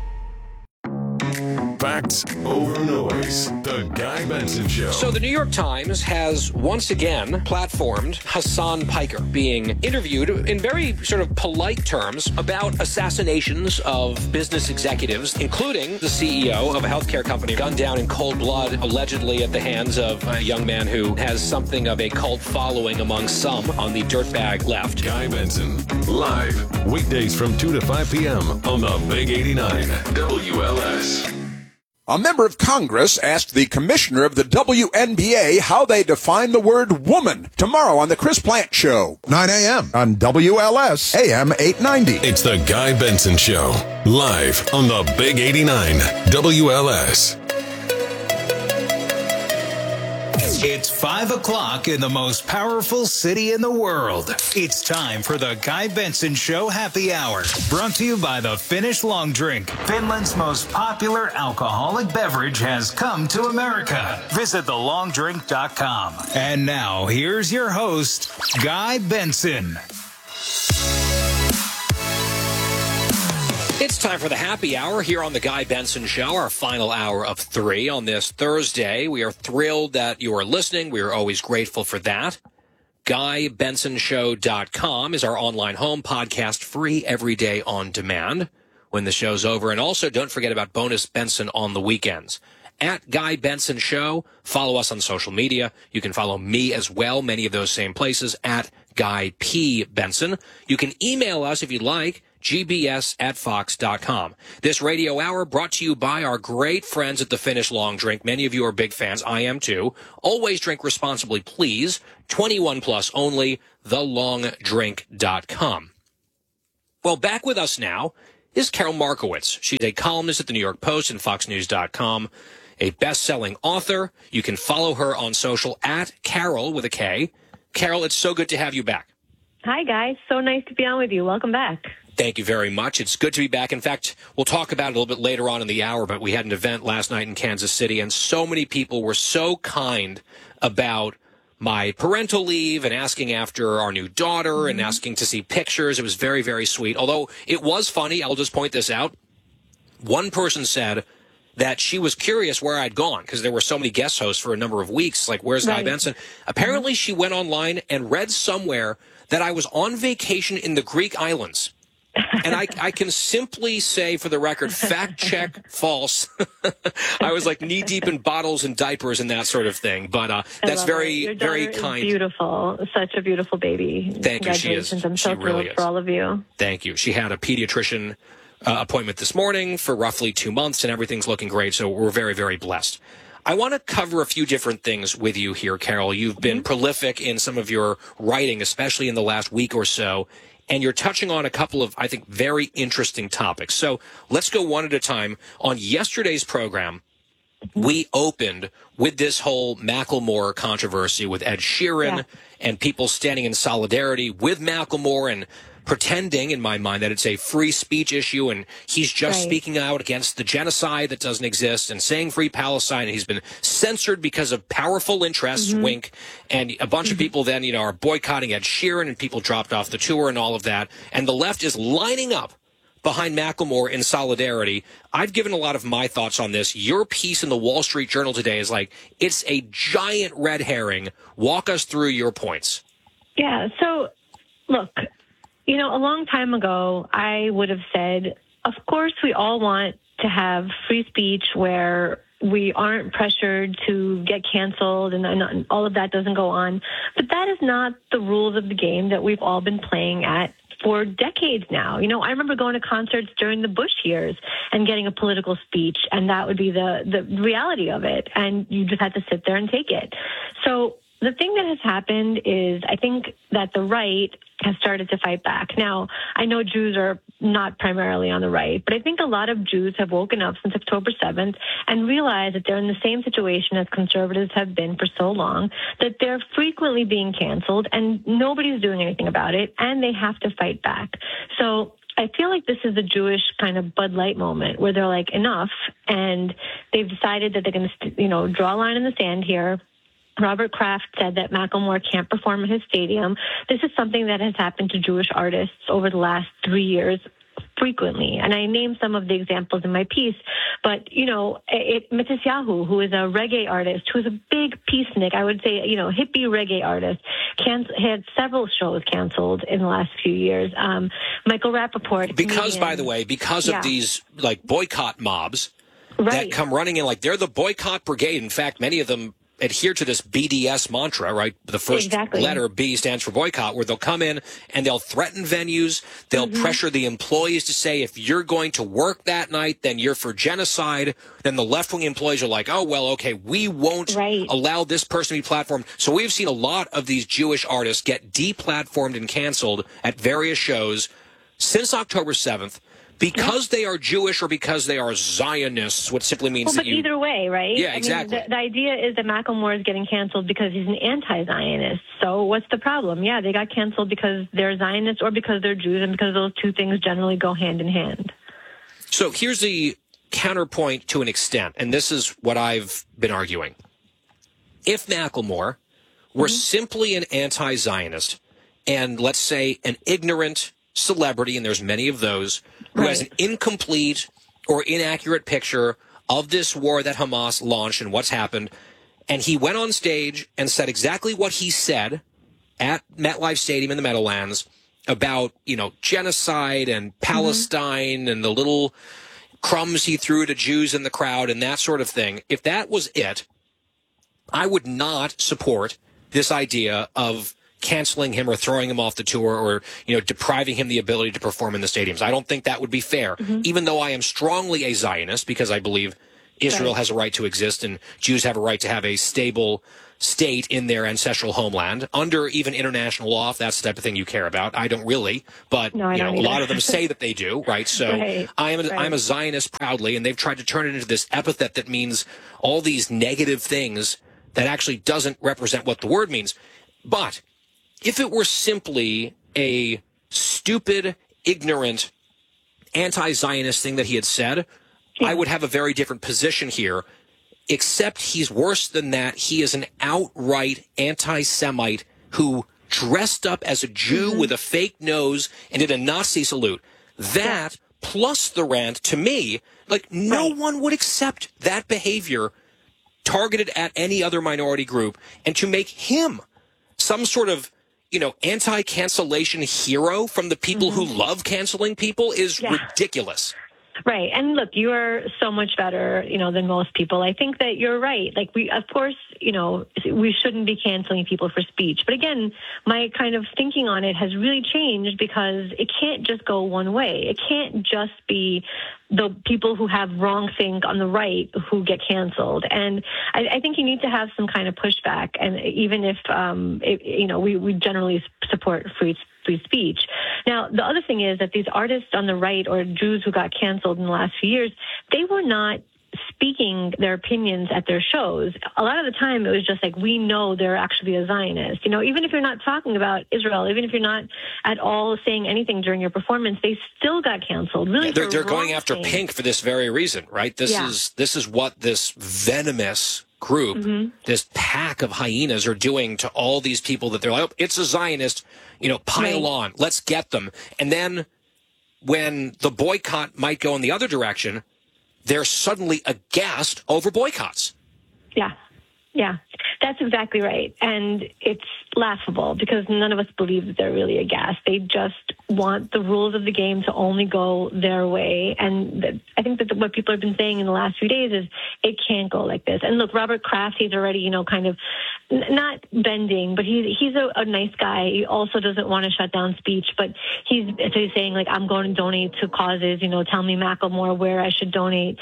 Facts over noise. The Guy Benson Show. So the New York Times has once again platformed Hassan Piker being interviewed in very sort of polite terms about assassinations of business executives, including the CEO of a healthcare company gunned down in cold blood, allegedly at the hands of a young man who has something of a cult following among some on the dirtbag left. Guy Benson, live, weekdays from 2 to 5 p.m. on the Big 89 WLS. A member of Congress asked the commissioner of the WNBA how they define the word woman. Tomorrow on the Chris Plant Show, 9 a.m. on WLS AM 890. It's the Guy Benson Show, live on the Big 89 WLS. It's 5 o'clock in the most powerful city in the world. It's time for the Guy Benson Show Happy Hour. Brought to you by the Finnish Long Drink. Finland's most popular alcoholic beverage has come to America. Visit thelongdrink.com. And now, here's your host, Guy Benson. It's time for the happy hour here on the Guy Benson Show, our final hour of 3 on this Thursday. We are thrilled that you are listening. We are always grateful for that. GuyBensonShow.com is our online home podcast, free every day on demand when the show's over. And also, don't forget about Bonus Benson on the weekends. At Guy Benson Show, follow us on social media. You can follow me as well, many of those same places, at Guy P. Benson. You can email us if you'd like, gbs@fox.com. This radio hour brought to you by our great friends at the Finnish Long Drink. Many of you are big fans. I am too. Always drink responsibly, please. 21 plus only, thelongdrink.com. Well, back with us now is Carol Markowitz. She's a columnist at the New York Post and foxnews.com, a best-selling author. You can follow her on social at Carol with a K. Carol, it's so good to have you back. Hi, guys. So nice to be on with you. Welcome back. Thank you very much. It's good to be back. In fact, we'll talk about it a little bit later on in the hour, but we had an event last night in Kansas City, and so many people were so kind about my parental leave and asking after our new daughter and asking to see pictures. It was very, very sweet. Although it was funny, I'll just point this out. One person said that she was curious where I'd gone because there were so many guest hosts for a number of weeks. Like, where's Guy Benson? Apparently, she went online and read somewhere that I was on vacation in the Greek islands. And I can simply say, for the record, fact check, false. I was like knee deep in bottles and diapers and that sort of thing. But that's very, very kind. Beautiful. Such a beautiful baby. Thank you. She is. I'm so thrilled for all of you. Thank you. She had a pediatrician appointment this morning for roughly 2 months, and everything's looking great. So we're very, very blessed. I want to cover a few different things with you here, Carol. You've been prolific in some of your writing, especially in the last week or so. And you're touching on a couple of, I think, very interesting topics. So let's go one at a time. On yesterday's program, we opened with this whole Macklemore controversy with Ed Sheeran and people standing in solidarity with Macklemore and pretending, in my mind, that it's a free speech issue and he's just speaking out against the genocide that doesn't exist and saying free Palestine, and he's been censored because of powerful interests, wink. And a bunch of people then, are boycotting Ed Sheeran, and people dropped off the tour and all of that. And the left is lining up behind Macklemore in solidarity. I've given a lot of my thoughts on this. Your piece in the Wall Street Journal today is like, it's a giant red herring. Walk us through your points. Yeah, so, look, a long time ago, I would have said, of course, we all want to have free speech where we aren't pressured to get canceled and all of that doesn't go on. But that is not the rules of the game that we've all been playing at for decades now. I remember going to concerts during the Bush years and getting a political speech, and that would be the reality of it. And you just had to sit there and take it. So the thing that has happened is I think that the right has started to fight back. Now, I know Jews are not primarily on the right, but I think a lot of Jews have woken up since October 7th and realized that they're in the same situation as conservatives have been for so long, that they're frequently being canceled and nobody's doing anything about it, and they have to fight back. So I feel like this is a Jewish kind of Bud Light moment where they're like, enough, and they've decided that they're going to, draw a line in the sand here. Robert Kraft said that Macklemore can't perform in his stadium. This is something that has happened to Jewish artists over the last 3 years frequently. And I named some of the examples in my piece. But, Matisyahu, who is a reggae artist, who's a big peacenik, I would say, hippie reggae artist, had several shows canceled in the last few years. Michael Rappaport. Because, by the way, because of these, boycott mobs that come running in, they're the boycott brigade. In fact, many of them adhere to this BDS mantra, right? The first letter, B, stands for boycott, where they'll come in and they'll threaten venues. They'll pressure the employees to say, if you're going to work that night, then you're for genocide. Then the left-wing employees are like, oh, well, okay, we won't allow this person to be platformed. So we've seen a lot of these Jewish artists get deplatformed and canceled at various shows since October 7th because they are Jewish or because they are Zionists, what simply means that either way, right? Yeah, exactly. I mean, the idea is that Macklemore is getting canceled because he's an anti-Zionist. So what's the problem? Yeah, they got canceled because they're Zionists or because they're Jews, and because those two things generally go hand in hand. So here's the counterpoint to an extent, and this is what I've been arguing. If Macklemore were simply an anti-Zionist and, let's say, an ignorant celebrity, and there's many of those, who has an incomplete or inaccurate picture of this war that Hamas launched and what's happened, and he went on stage and said exactly what he said at MetLife Stadium in the Meadowlands about, genocide and Palestine and the little crumbs he threw to Jews in the crowd and that sort of thing. If that was it, I would not support this idea of canceling him or throwing him off the tour or, depriving him the ability to perform in the stadiums. I don't think that would be fair, even though I am strongly a Zionist because I believe Israel has a right to exist and Jews have a right to have a stable state in their ancestral homeland under even international law, if that's the type of thing you care about. I don't really, but a lot of them say that they do, right? So I'm a Zionist proudly, and they've tried to turn it into this epithet that means all these negative things that actually doesn't represent what the word means. But if it were simply a stupid, ignorant, anti-Zionist thing that he had said, I would have a very different position here, except he's worse than that. He is an outright anti-Semite who dressed up as a Jew with a fake nose and did a Nazi salute. That, plus the rant, to me, no one would accept that behavior targeted at any other minority group, and to make him some sort of anti-cancellation hero from the people who love canceling people is ridiculous. Right. And look, you are so much better, than most people. I think that you're right. Of course, we shouldn't be canceling people for speech. But again, my kind of thinking on it has really changed because it can't just go one way. It can't just be the people who have wrong think on the right who get canceled. And I think you need to have some kind of pushback. And even if, we generally support free speech. Now, the other thing is that these artists on the right or Jews who got canceled in the last few years, they were not speaking their opinions at their shows. A lot of the time, it was just we know they're actually a Zionist. Even if you're not talking about Israel, even if you're not at all saying anything during your performance, they still got canceled. Really, they're going after Pink for this very reason, right? This is what this venomous group, this pack of hyenas are doing to all these people that they're like, it's a Zionist, pile on, let's get them. And then when the boycott might go in the other direction, they're suddenly aghast over boycotts. Yeah, that's exactly right. And it's laughable because none of us believe that they're really aghast. They just want the rules of the game to only go their way. And I think that what people have been saying in the last few days is it can't go like this. And look, Robert Kraft, he's already, kind of not bending, but he's a nice guy. He also doesn't want to shut down speech, but he's saying, I'm going to donate to causes, tell me, Macklemore, where I should donate.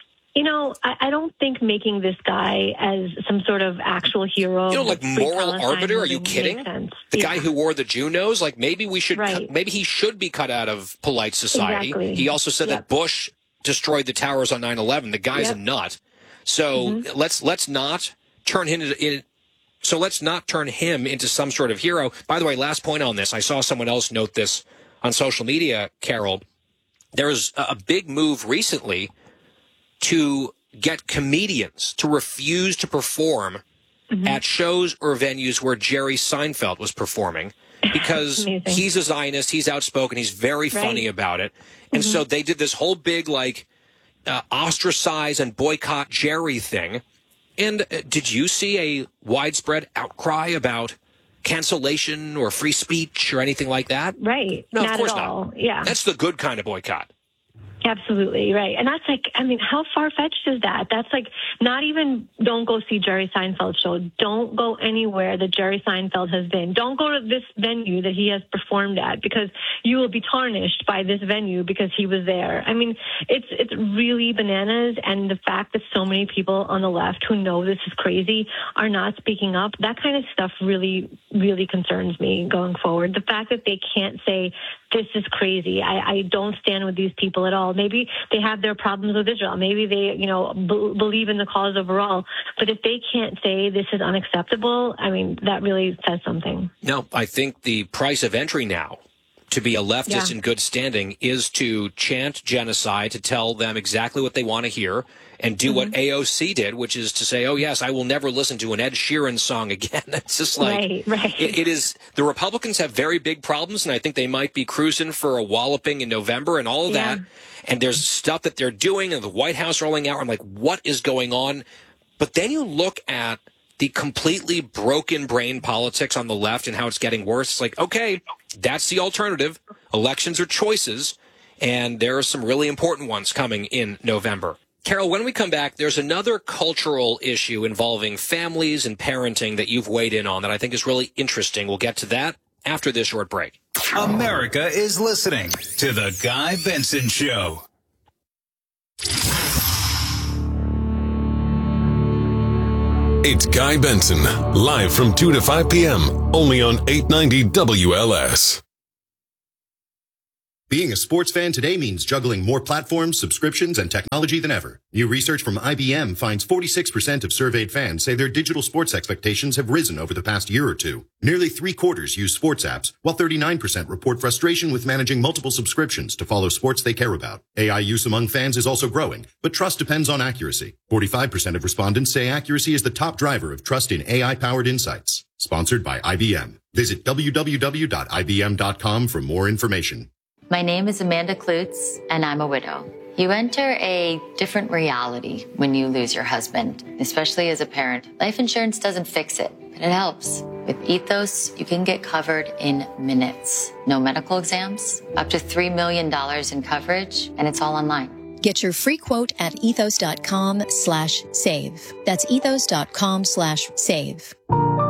I don't think making this guy as some sort of actual hero, moral arbiter. Are you kidding? The guy who wore the Jew nose, maybe we should, maybe he should be cut out of polite society. Exactly. He also said that Bush destroyed the towers on 9/11. The guy's a nut. So let's not turn him into. So let's not turn him into some sort of hero. By the way, last point on this, I saw someone else note this on social media, Carol. There was a big move recently to get comedians to refuse to perform at shows or venues where Jerry Seinfeld was performing because he's a Zionist, he's outspoken, he's very funny about it. And so they did this whole big, ostracize and boycott Jerry thing. And did you see a widespread outcry about cancellation or free speech or anything like that? Right. No, not of course at all. not. Yeah. That's the good kind of boycott. Absolutely, right. And that's how far-fetched is that? That's not even don't go see Jerry Seinfeld's show. Don't go anywhere that Jerry Seinfeld has been. Don't go to this venue that he has performed at because you will be tarnished by this venue because he was there. It's really bananas. And the fact that so many people on the left who know this is crazy are not speaking up, that kind of stuff really really concerns me going forward. The fact that they can't say, this is crazy. I don't stand with these people at all. Maybe they have their problems with Israel. Maybe they, believe in the cause overall. But if they can't say this is unacceptable, I mean, that really says something. No, I think the price of entry now to be a leftist in good standing is to chant genocide, to tell them exactly what they want to hear, and do what AOC did, which is to say, oh, yes, I will never listen to an Ed Sheeran song again. It's just like, it is, the Republicans have very big problems, and I think they might be cruising for a walloping in November and all of that. And there's stuff that they're doing, and the White House rolling out. I'm like, what is going on? But then you look at the completely broken brain politics on the left and how it's getting worse. It's like, okay, that's the alternative. Elections are choices, and there are some really important ones coming in November. Carol, when we come back, there's another cultural issue involving families and parenting that you've weighed in on that I think is really interesting. We'll get to that after this short break. America is listening to The Guy Benson Show. It's Guy Benson, live from 2 to 5 p.m., only on 890 WLS. Being a sports fan today means juggling more platforms, subscriptions, and technology than ever. New research from IBM finds 46% of surveyed fans say their digital sports expectations have risen over the past year or two. Nearly 3/4 use sports apps, while 39% report frustration with managing multiple subscriptions to follow sports they care about. AI use among fans is also growing, but trust depends on accuracy. 45% of respondents say accuracy is the top driver of trust in AI-powered insights. Sponsored by IBM. Visit www.ibm.com for more information. My name is Amanda Klutz, and I'm a widow. You enter a different reality when you lose your husband, especially as a parent. Life insurance doesn't fix it, but it helps. With Ethos, you can get covered in minutes. No medical exams, up to $3 million in coverage, and it's all online. Get your free quote at ethos.com/save. That's ethos.com/save.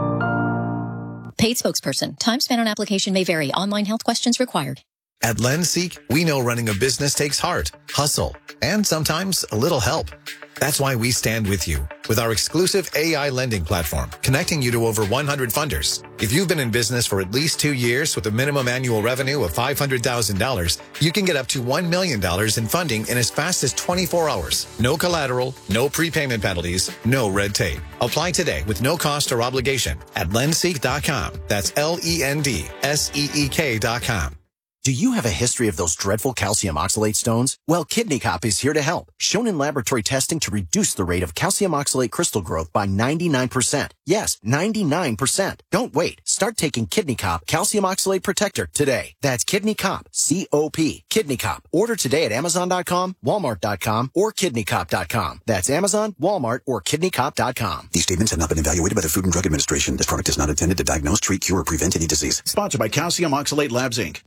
Paid spokesperson. Time spent on application may vary. Online health questions required. At LendSeek, we know running a business takes heart, hustle, and sometimes a little help. That's why we stand with you with our exclusive AI lending platform, connecting you to over 100 funders. If you've been in business for at least 2 years with a minimum annual revenue of $500,000, you can get up to $1 million in funding in as fast as 24 hours. No collateral, no prepayment penalties, no red tape. Apply today with no cost or obligation at lendseek.com. That's LENDSEEK.com. Do you have a history of those dreadful calcium oxalate stones? Well, Kidney Cop is here to help. Shown in laboratory testing to reduce the rate of calcium oxalate crystal growth by 99%. Yes, 99%. Don't wait. Start taking Kidney Cop Calcium Oxalate Protector today. That's Kidney Cop, C-O-P. Kidney Cop. Order today at Amazon.com, Walmart.com, or KidneyCop.com. That's Amazon, Walmart, or KidneyCop.com. These statements have not been evaluated by the Food and Drug Administration. This product is not intended to diagnose, treat, cure, or prevent any disease. Sponsored by Calcium Oxalate Labs, Inc.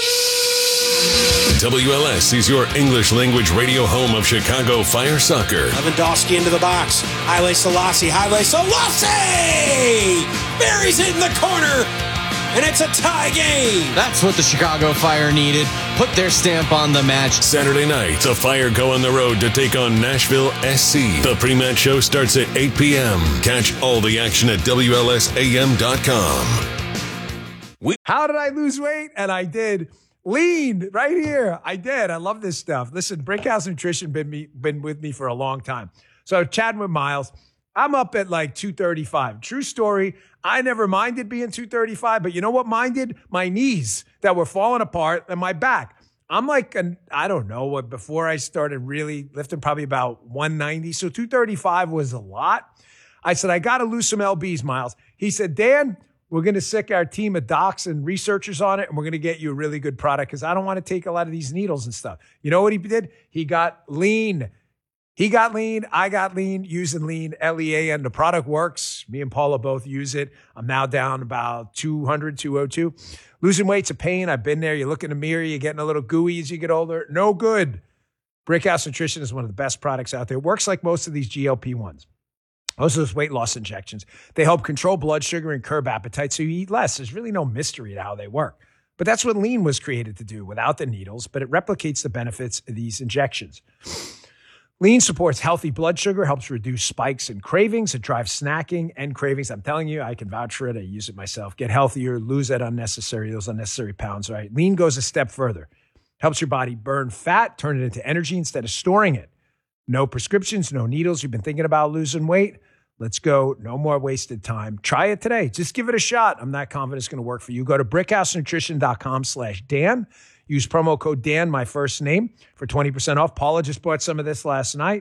WLS is your English language radio home of Chicago Fire Soccer. Lewandowski into the box. Haile Selassie. Buries it in the corner. And it's a tie game. That's what the Chicago Fire needed. Put their stamp on the match. Saturday night, the Fire go on the road to take on Nashville SC. The pre-match show starts at 8 p.m. Catch all the action at WLSAM.com. How did I lose weight? And I did. Lean right here. I did. I love this stuff. Listen, Brickhouse Nutrition been with me for a long time. So chatting with Miles, I'm up at like 235. True story. I never minded being 235, but you know what minded? My knees that were falling apart and my back. I'm like, I don't know what, before I started really lifting, probably about 190. So 235 was a lot. I said, I got to lose some LBs, Miles. He said, Dan, we're going to sick our team of docs and researchers on it, and we're going to get you a really good product because I don't want to take a lot of these needles and stuff. You know what he did? He got lean. He got lean. I got lean using lean, LEAN. The product works. Me and Paula both use it. I'm now down about 200, 202. Losing weight's a pain. I've been there. You look in the mirror, you're getting a little gooey as you get older. No good. Brickhouse Nutrition is one of the best products out there. It works like most of these GLP-1s. Most of those weight loss injections, they help control blood sugar and curb appetite so you eat less. There's really no mystery to how they work. But that's what lean was created to do without the needles, but it replicates the benefits of these injections. Lean supports healthy blood sugar, helps reduce spikes and cravings. It drives snacking and cravings. I'm telling you, I can vouch for it. I use it myself. Get healthier, lose those unnecessary pounds, right? Lean goes a step further. Helps your body burn fat, turn it into energy instead of storing it. No prescriptions, no needles. You've been thinking about losing weight? Let's go. No more wasted time. Try it today. Just give it a shot. I'm not confident it's going to work for you. Go to brickhousenutrition.com/Dan. Use promo code Dan, my first name, for 20% off. Paula just bought some of this last night.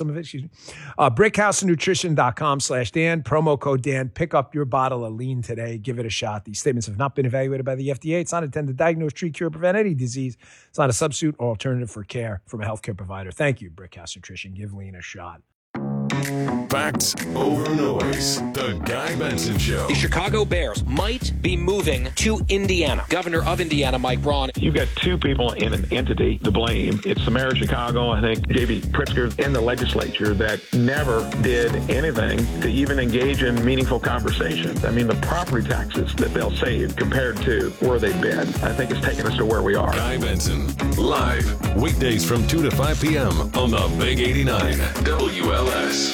brickhousenutrition.com/Dan. Promo code Dan. Pick up your bottle of Lean today. Give it a shot. These statements have not been evaluated by the FDA. It's not intended to diagnose, treat, cure, or prevent any disease. It's not a substitute or alternative for care from a healthcare provider. Thank you, Brickhouse Nutrition. Give Lean a shot. Facts over noise. The Guy Benson Show. The Chicago Bears might be moving to Indiana. Governor of Indiana, Mike Braun. You've got two people in an entity to blame. It's the mayor of Chicago, I think, J.B. Pritzker, in the legislature that never did anything to even engage in meaningful conversations. I mean, the property taxes that they'll save compared to where they've been, I think it's taken us to where we are. Guy Benson, live, weekdays from 2 to 5 p.m. on the Big 89 WLS.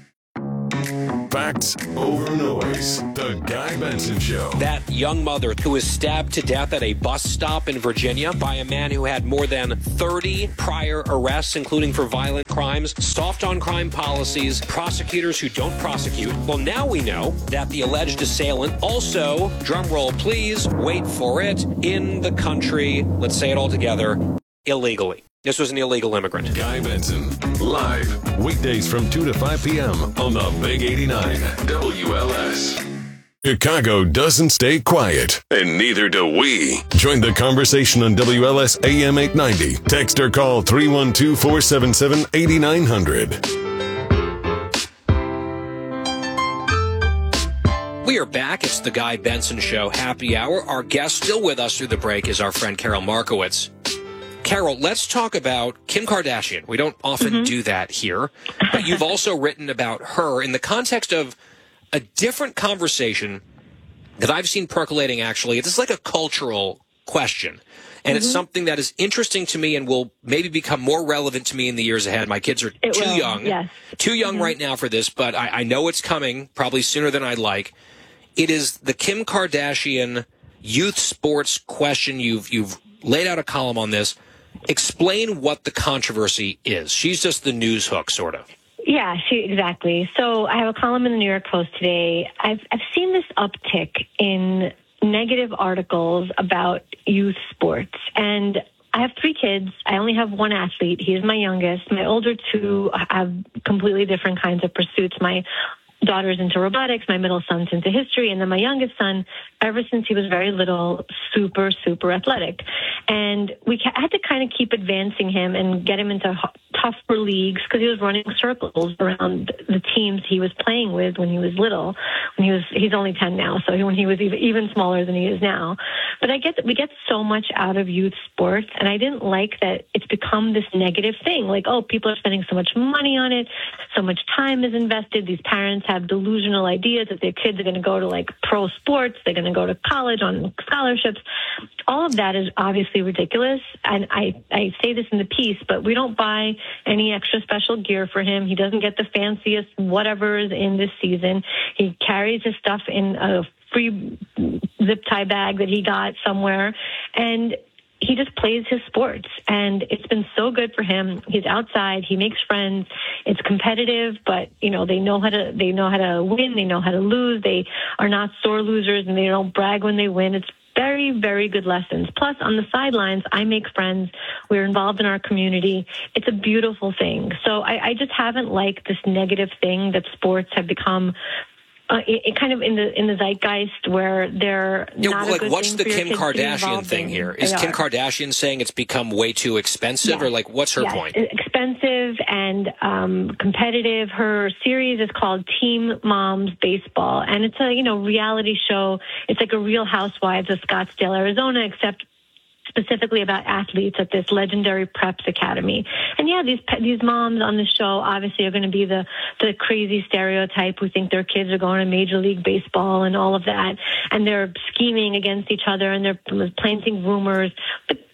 Facts over noise. The Guy Benson Show. That young mother who was stabbed to death at a bus stop in Virginia by a man who had more than 30 prior arrests, including for violent crimes, soft on crime policies, prosecutors who don't prosecute. Well, now we know that the alleged assailant also, drum roll please, wait for it, in the country, let's say it all together, illegally. This was an illegal immigrant. Guy Benson, live, weekdays from 2 to 5 p.m. on the Big 89 WLS. Chicago doesn't stay quiet, and neither do we. Join the conversation on WLS AM 890. Text or call 312-477-8900. We are back. It's the Guy Benson Show happy hour. Our guest still with us through the break is our friend Carol Markowitz. Carol, let's talk about Kim Kardashian. We don't often do that here, but you've also written about her in the context of a different conversation that I've seen percolating, actually. It's like a cultural question, and it's something that is interesting to me and will maybe become more relevant to me in the years ahead. My kids are too young right now for this, but I know it's coming probably sooner than I'd like. It is the Kim Kardashian youth sports question. You've laid out a column on this. Explain what the controversy is. She's just the news hook, sort of. Yeah, exactly. So I have a column in the New York Post today. I've seen this uptick in negative articles about youth sports. And I have 3 kids. I only have one athlete. He's my youngest. My older 2 have completely different kinds of pursuits. My daughter's into robotics, my middle son's into history, and then my youngest son, ever since he was very little, super, super athletic. And we had to kind of keep advancing him and get him into tougher leagues because he was running circles around the teams he was playing with when he was little. He's only 10 now, so when he was even smaller than he is now. But we get so much out of youth sports, and I didn't like that it's become this negative thing. Like, oh, people are spending so much money on it, so much time is invested. These parents have delusional ideas that their kids are going to go to like pro sports, they're going to go to college on scholarships. All of that is obviously ridiculous. And I say this in the piece, but we don't buy any extra special gear for him. He doesn't get the fanciest whatever's in this season. He carries his stuff in a free zip tie bag that he got somewhere. And he just plays his sports, and it's been so good for him. He's outside, he makes friends. It's competitive, but they know how to win, they know how to lose. They are not sore losers, and they don't brag when they win. It's very, very good lessons. Plus, on the sidelines, I make friends. We're involved in our community. It's a beautiful thing. So I just haven't liked this negative thing that sports have become. It kind of in the zeitgeist where they're not a good what's thing the Kim Kardashian thing here? Is Kim Kardashian saying it's become way too expensive, or like what's her point? Expensive and competitive. Her series is called Teen Moms Baseball, and it's a reality show. It's like a Real Housewives of Scottsdale, Arizona, except specifically about athletes at this legendary preps academy. And yeah, these moms on the show obviously are going to be the crazy stereotype who think their kids are going to Major League Baseball and all of that. And they're scheming against each other and they're planting rumors. But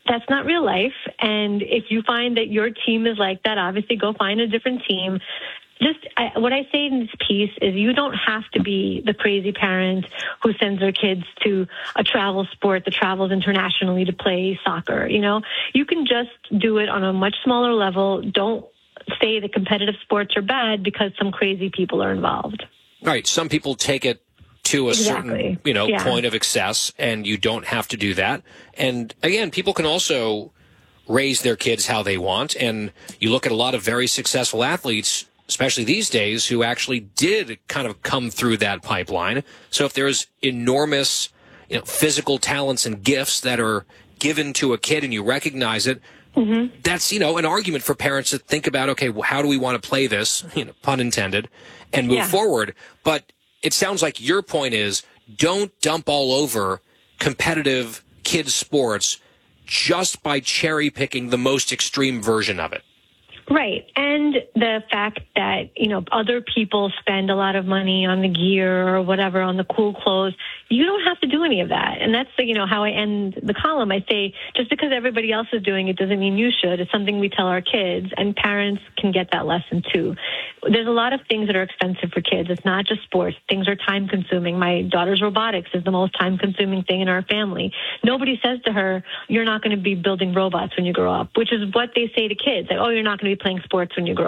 That's not real life. And if you find that your team is like that, obviously go find a different team. What I say in this piece is you don't have to be the crazy parent who sends their kids to a travel sport that travels internationally to play soccer. You can just do it on a much smaller level. Don't say that competitive sports are bad because some crazy people are involved. Right. Some people take it to a certain, point of excess, and you don't have to do that. And again, people can also raise their kids how they want. And you look at a lot of very successful athletes, especially these days, who actually did kind of come through that pipeline. So if there's enormous, physical talents and gifts that are given to a kid and you recognize it, that's, an argument for parents to think about, okay, well, how do we want to play this, pun intended, and move forward. But it sounds like your point is don't dump all over competitive kids sports just by cherry picking the most extreme version of it. Right. And the fact that, other people spend a lot of money on the gear or whatever, on the cool clothes, you don't have to do any of that. And that's, how I end the column. I say, just because everybody else is doing it doesn't mean you should. It's something we tell our kids, and parents can get that lesson too. There's a lot of things that are expensive for kids. It's not just sports. Things are time consuming. My daughter's robotics is the most time consuming thing in our family. Nobody says to her, you're not going to be building robots when you grow up, which is what they say to kids. Like, oh, you're not going to be playing sports when you grow